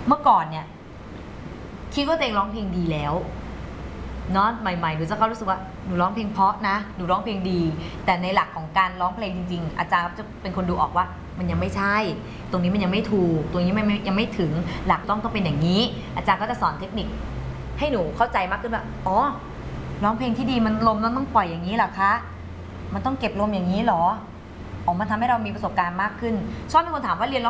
เมื่อก่อนเนี่ยคิดว่าตัวเองร้องเพลงดีแล้วเนาะใหม่ๆหนูจะเขารู้สึกว่าหนูร้องเพลงเพราะนะหนูร้องเพลงดีแต่ในหลักของการร้องเพลงจริงๆอาจารย์จะเป็นคนดูออกว่ามันยังไม่ใช่ตรงนี้มันยังไม่ถูกตรงนี้ยังไม่ถึงหลักต้องเป็นอย่างนี้อาจารย์ก็จะสอนเทคนิคให้หนูเข้าใจมากขึ้นว่าอ๋อร้องเพลงที่ดีมันลมต้องปล่อยอย่างนี้เหรอคะมันต้องเก็บลมอย่างนี้เหรอออกมาทำให้เรามีประสบการณ์มากขึ้นชอบมีคนถามว่าเรียน